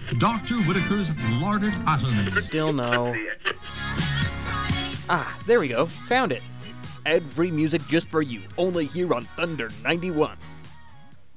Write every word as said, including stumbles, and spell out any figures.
Doctor Whitaker's Larded Atoms. Still no. Ah, there we go. Found it. Ad-free music just for you, only here on Thunder ninety-one.